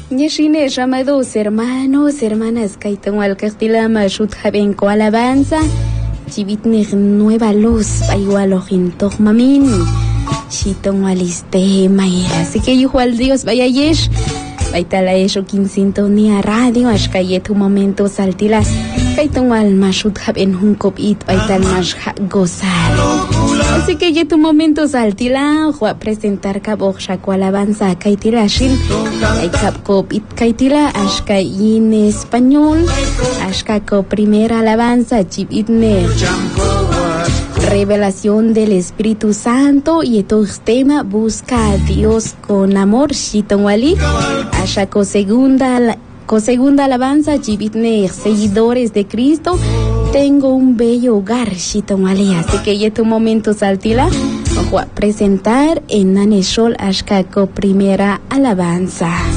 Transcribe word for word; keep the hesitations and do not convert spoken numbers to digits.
Yeshine, llamados hermanos, hermanas, Kaitón Alcastila, Mashut Jabenco Alabanza, Chivitnig Nueva Luz, Ayualojin Mamin, Chitón Aliste Maera. Así que yo al Dios vaya yesh, Baitala eso quincintonía radio, Ashkaye tu momento saltilas, Kaitón al Mashut Jaben Hunkop it, Baital Mash gozar. Así que ya tu momento saltila, voy a presentar Cabo Shaco Alabanza, Kaitila Shin, Aikapko It Kaitila, Ashka in español, Ashka ko primera alabanza, Chibitne, revelación del Espíritu Santo, y esto tema busca a Dios con amor, Shitonwali, Ashka ko segunda, ko segunda alabanza, Chibitne, seguidores de Cristo. Tengo un bello hogar, Shitonwali. Así que ya tu momento saltila. Voy a presentar en Naneshol Ashkako primera alabanza.